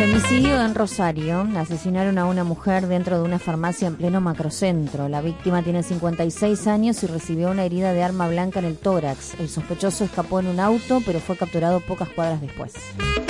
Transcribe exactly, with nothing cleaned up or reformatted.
Femicidio en Rosario. Asesinaron a una mujer dentro de una farmacia en pleno macrocentro. La víctima tiene cincuenta y seis años y recibió una herida de arma blanca en el tórax. El sospechoso escapó en un auto, pero fue capturado pocas cuadras después.